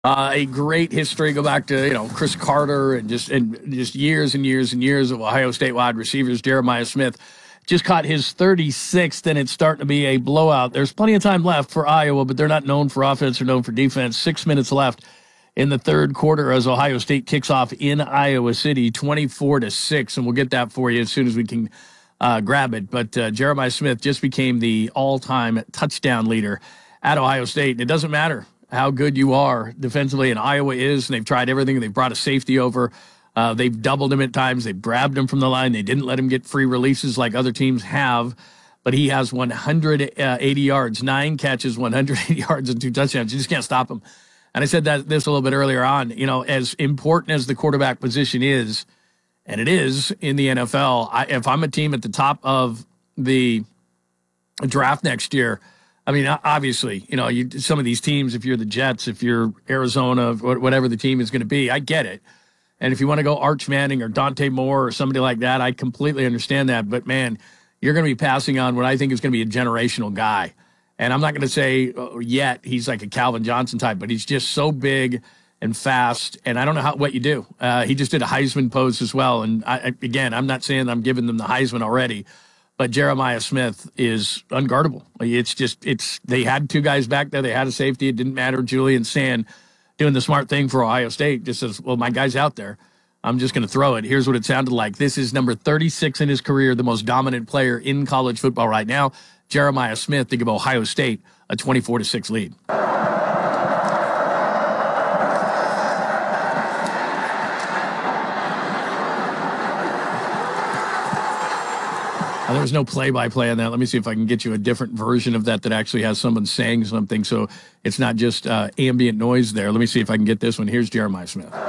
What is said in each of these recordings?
A great history. Go back to Chris Carter and just years and years and years of Ohio State wide receivers. Jeremiah Smith just caught his 36th, and it's starting to be a blowout. There's plenty of time left for Iowa, but they're not known for offense or known for defense. 6 minutes left in the third quarter as Ohio State kicks off in Iowa City, 24-6, and we'll get that for you as soon as we can grab it. But Jeremiah Smith just became the all-time touchdown leader at Ohio State, and it doesn't matter how good you are defensively, and Iowa is, and they've tried everything. They've brought a safety over. They've doubled him at times. They've grabbed him from the line. They didn't let him get free releases like other teams have, but he has 180 yards, 9 catches, 180 yards, and 2 touchdowns. You just can't stop him. And I said this a little bit earlier on, as important as the quarterback position is, and it is in the NFL, if I'm a team at the top of the draft next year, I mean, obviously, some of these teams, if you're the Jets, if you're Arizona, whatever the team is going to be, I get it. And if you want to go Arch Manning or Dante Moore or somebody like that, I completely understand that. But, man, you're going to be passing on what I think is going to be a generational guy. And I'm not going to say yet he's like a Calvin Johnson type, but he's just so big and fast. And I don't know what you do. He just did a Heisman pose as well. And, again, I'm not saying I'm giving them the Heisman already, but Jeremiah Smith is unguardable. They had 2 guys back there. They had a safety. It didn't matter. Julian Sand doing the smart thing for Ohio State just says, well, my guy's out there. I'm just going to throw it. Here's what it sounded like. This is number 36 in his career, the most dominant player in college football right now. Jeremiah Smith to give Ohio State a 24-6 lead. There was no play-by-play on that. Let me see if I can get you a different version of that actually has someone saying something, so it's not just ambient noise there. Let me see if I can get this one. Here's Jeremiah Smith. They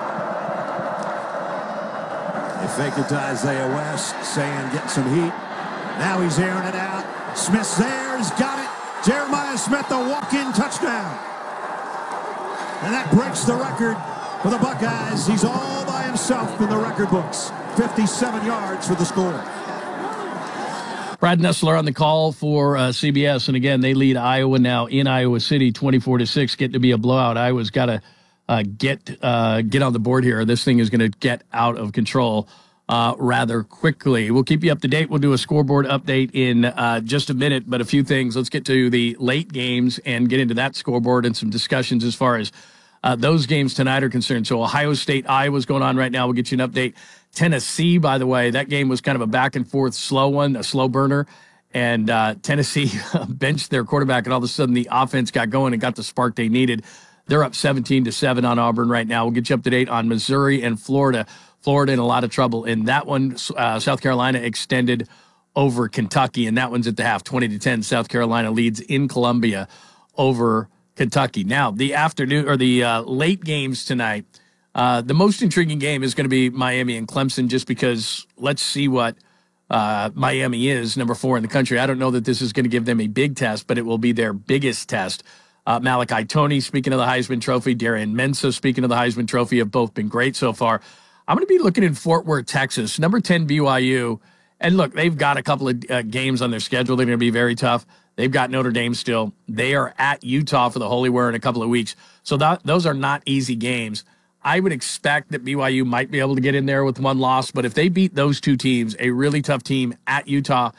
fake it to Isaiah West, saying get some heat. Now he's airing it out. Smith's there. He's got it. Jeremiah Smith, the walk-in touchdown. And that breaks the record for the Buckeyes. He's all by himself in the record books. 57 yards for the score. Brad Nessler on the call for CBS, and again, they lead Iowa now in Iowa City, 24-6, getting to be a blowout. Iowa's got to get on the board here. This thing is going to get out of control rather quickly. We'll keep you up to date. We'll do a scoreboard update in just a minute, but a few things. Let's get to the late games and get into that scoreboard and some discussions as far as those games tonight are concerned. So Ohio State, Iowa's going on right now. We'll get you an update. Tennessee, by the way, that game was kind of a back-and-forth slow one, a slow burner, and Tennessee benched their quarterback, and all of a sudden the offense got going and got the spark they needed. They're up 17-7 on Auburn right now. We'll get you up to date on Missouri and Florida. Florida in a lot of trouble in that one. South Carolina extended over Kentucky, and that one's at the half, 20-10. South Carolina leads in Columbia over Kentucky. Now, the afternoon or the late games tonight. The most intriguing game is going to be Miami and Clemson, just because let's see what Miami is, number 4 in the country. I don't know that this is going to give them a big test, but it will be their biggest test. Malachi Toney, speaking of the Heisman Trophy, Darian Mensah, speaking of the Heisman Trophy, have both been great so far. I'm going to be looking in Fort Worth, Texas, number 10 BYU. And look, they've got a couple of games on their schedule. They're going to be very tough. They've got Notre Dame still. They are at Utah for the Holy War in a couple of weeks. So those are not easy games. I would expect that BYU might be able to get in there with one loss, but if they beat those 2 teams, a really tough team at Utah,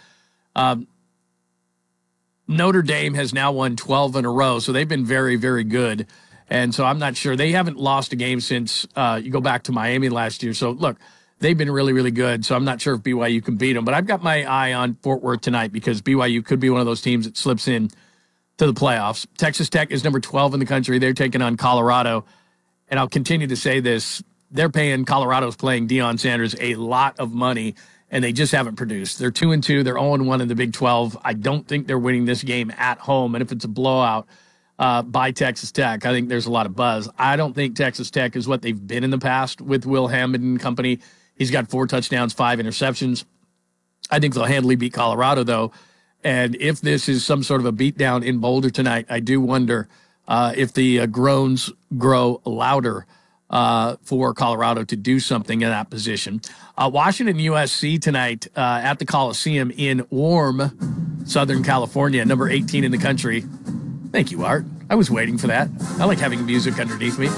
Notre Dame has now won 12 in a row, so they've been very, very good. And so I'm not sure. They haven't lost a game since you go back to Miami last year. So, look, they've been really, really good, so I'm not sure if BYU can beat them. But I've got my eye on Fort Worth tonight because BYU could be one of those teams that slips in to the playoffs. Texas Tech is number 12 in the country. They're taking on Colorado. And I'll continue to say this, Colorado's paying Deion Sanders a lot of money, and they just haven't produced. They're 2-2. They're 0-1 in the Big 12. I don't think they're winning this game at home. And if it's a blowout by Texas Tech, I think there's a lot of buzz. I don't think Texas Tech is what they've been in the past with Will Hammond and company. He's got 4 touchdowns, 5 interceptions. I think they'll handily beat Colorado, though. And if this is some sort of a beatdown in Boulder tonight, I do wonder if the groans grow louder for Colorado to do something in that position. Washington USC tonight at the Coliseum in warm Southern California, number 18 in the country. Thank you, Art. I was waiting for that. I like having music underneath me.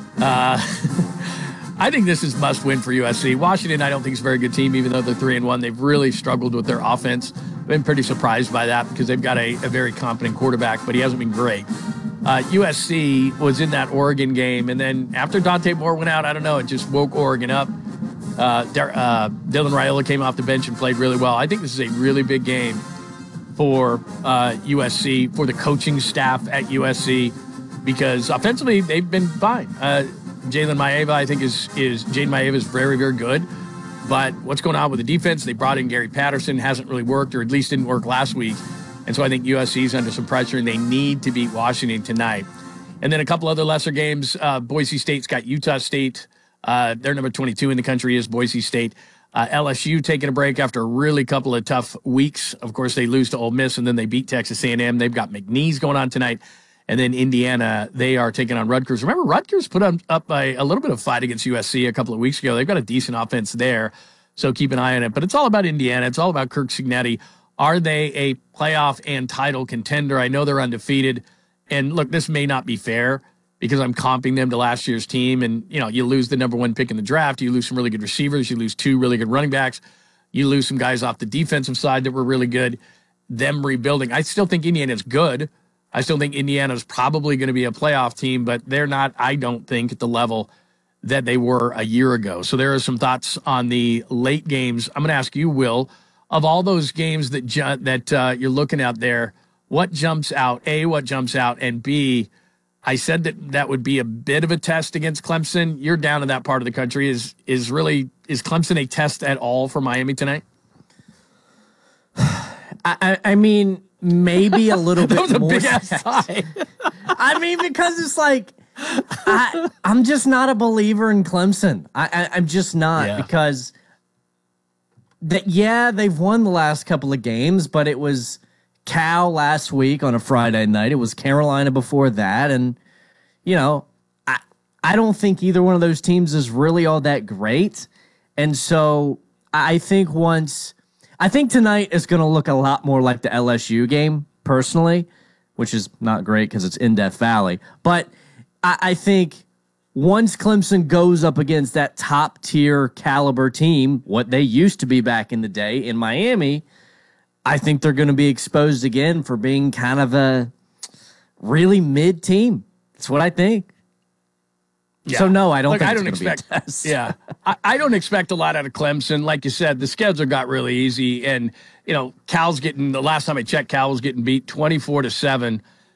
I think this is must win for USC. Washington, I don't think is a very good team, even though they're 3-1. They've really struggled with their offense. I've been pretty surprised by that because they've got a very competent quarterback, but he hasn't been great. USC was in that Oregon game, and then after Dante Moore went out, I don't know, it just woke Oregon up. Dylan Raiola came off the bench and played really well. I think this is a really big game for USC, for the coaching staff at USC, because offensively they've been fine. Jalen Maeva, I think, Jaden Maeva is very, very good. But what's going on with the defense? They brought in Gary Patterson, hasn't really worked, or at least didn't work last week. And so I think USC is under some pressure, and they need to beat Washington tonight. And then a couple other lesser games. Boise State's got Utah State. They're number 22 in the country is Boise State. LSU taking a break after a really couple of tough weeks. Of course, they lose to Ole Miss, and then they beat Texas A&M. They've got McNeese going on tonight. And then Indiana, they are taking on Rutgers. Remember, Rutgers put up a little bit of fight against USC a couple of weeks ago. They've got a decent offense there, so keep an eye on it. But it's all about Indiana. It's all about Kirk Cignetti. Are they a playoff and title contender? I know they're undefeated. And look, this may not be fair because I'm comping them to last year's team. And, you lose the number 1 pick in the draft. You lose some really good receivers. You lose 2 really good running backs. You lose some guys off the defensive side that were really good. Them rebuilding. I still think Indiana's good. I still think Indiana's probably going to be a playoff team, but they're not, I don't think, at the level that they were a year ago. So there are some thoughts on the late games. I'm going to ask you, Will, of all those games that you're looking at there, what jumps out? A, what jumps out? And B, I said that would be a bit of a test against Clemson. You're down in that part of the country. Is Clemson a test at all for Miami tonight? I mean, maybe a little bit more. That was a big-ass sigh. I mean, because it's like, I'm just not a believer in Clemson. I'm just not, because they've won the last couple of games, but it was Cal last week on a Friday night. It was Carolina before that. And, I don't think either one of those teams is really all that great. And so I think tonight is going to look a lot more like the LSU game, personally, which is not great because it's in Death Valley. But I think once Clemson goes up against that top-tier caliber team, what they used to be back in the day in Miami, I think they're going to be exposed again for being kind of a really mid team. That's what I think. Yeah. So, no, I don't think it's going to be a test. Yeah. I don't expect a lot out of Clemson. Like you said, the schedule got really easy. And, Cal's the last time I checked, Cal was getting beat 24-7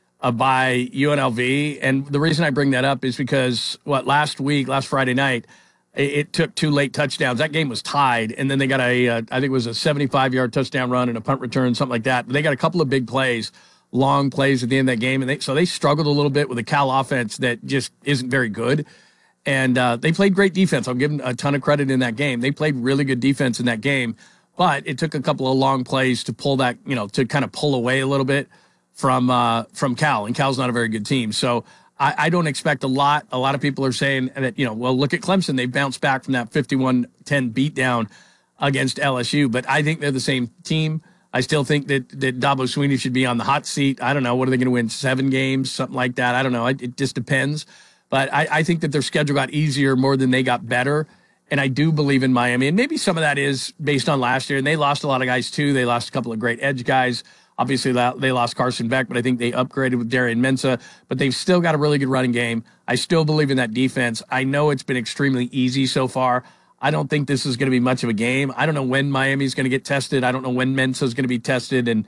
by UNLV. And the reason I bring that up is because, last Friday night, it took 2 late touchdowns. That game was tied. And then they got I think it was a 75-yard touchdown run and a punt return, something like that. But they got a couple of big plays, long plays at the end of that game. And so they struggled a little bit with a Cal offense that just isn't very good. And they played great defense. I'll give them a ton of credit in that game. They played really good defense in that game. But it took a couple of long plays to pull that, to kind of pull away a little bit from Cal. And Cal's not a very good team. So I don't expect a lot. A lot of people are saying that, look at Clemson. They bounced back from that 51-10 beatdown against LSU. But I think they're the same team. I still think that Dabo Swinney should be on the hot seat. I don't know. What are they going to win? 7 games? Something like that. I don't know. It just depends. But I think that their schedule got easier more than they got better. And I do believe in Miami. And maybe some of that is based on last year. And they lost a lot of guys, too. They lost a couple of great edge guys. Obviously, they lost Carson Beck, but I think they upgraded with Darian Mensah. But they've still got a really good running game. I still believe in that defense. I know it's been extremely easy so far. I don't think this is going to be much of a game. I don't know when Miami's going to get tested. I don't know when Mensah's going to be tested and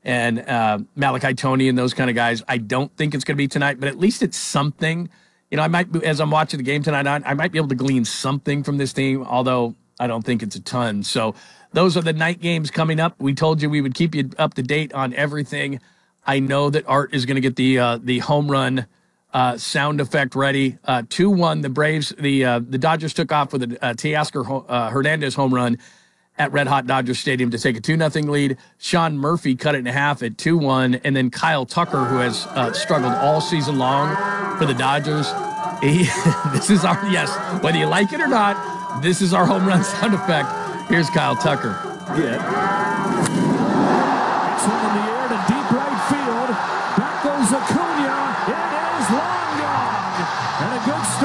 Malachi Toney and those kind of guys. I don't think it's going to be tonight, but at least it's something. I might, as I'm watching the game tonight, I might be able to glean something from this team, although I don't think it's a ton. So those are the night games coming up. We told you we would keep you up to date on everything. I know that Art is going to get the home run sound effect ready. 2-1, the Braves, the Dodgers took off with a Teoscar Hernandez home run at Red Hot Dodger Stadium to take a 2-0 lead. Sean Murphy cut it in half at 2-1, and then Kyle Tucker, who has struggled all season long for the Dodgers. This is our, yes, whether you like it or not, this is our home run sound effect. Here's Kyle Tucker. It's one in the air to deep right field. Back goes the